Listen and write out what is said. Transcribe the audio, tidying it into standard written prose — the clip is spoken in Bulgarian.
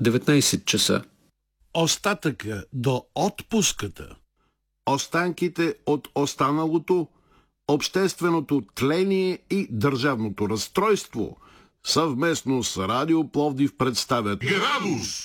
19 часа. Остатъка до отпуската. Останките от останалото, общественото тление и държавното разстройство съвместно с Радио Пловдив представят Градус!